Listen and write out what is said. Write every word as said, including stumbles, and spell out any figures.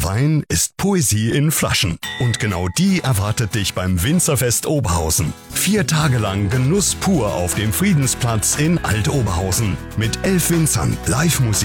Wein ist Poesie in Flaschen. Und genau die erwartet dich beim Winzerfest Oberhausen. Vier Tage lang Genuss pur auf dem Friedensplatz in Alt-Oberhausen. Mit elf Winzern, Live-Musik